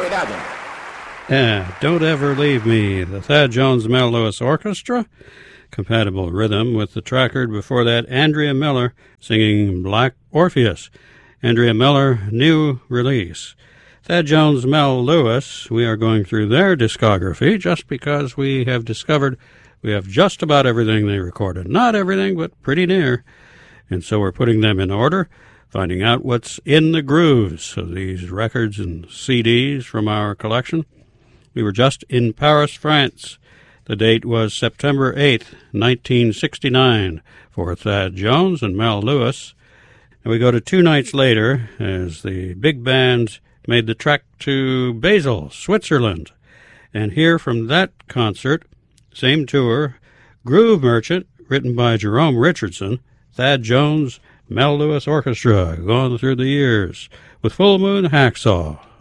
Navidad. Yeah, Don't Ever Leave Me, the Thad Jones Mel Lewis Orchestra, compatible rhythm with the track heard before that, Andrea Miller singing Black Orpheus. Andrea Miller, new release. Thad Jones Mel Lewis, we are going through their discography just because we have discovered we have just about everything they recorded. Not everything, but pretty near. And so we're putting them in order, finding out what's in the grooves of these records and CDs from our collection. We were just in Paris, France. The date was September 8th, 1969, for Thad Jones and Mel Lewis. And we go to 2 nights later as the big band made the trek to Basel, Switzerland. And here from that concert, same tour, Groove Merchant, written by Jerome Richardson, Thad Jones, Mel Lewis Orchestra, going through the years, with Full Moon Hacksaw.